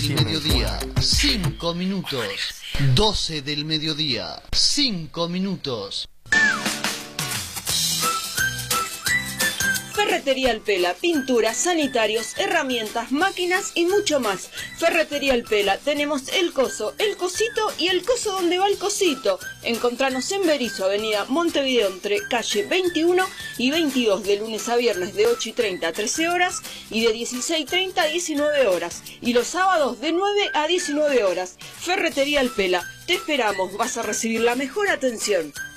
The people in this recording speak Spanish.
del mediodía, 5 minutos. 12 del mediodía, 5 minutos. Ferretería El Pela, pinturas, sanitarios, herramientas, máquinas y mucho más. Ferretería El Pela, tenemos el coso, el cosito y el coso donde va el cosito. Encontranos en Berizo, avenida Montevideo, entre calle 21 y 22, de lunes a viernes de 8:30 a 13 horas y de 16:30 a 19 horas. Y los sábados de 9 a 19 horas. Ferretería El Pela, te esperamos, vas a recibir la mejor atención.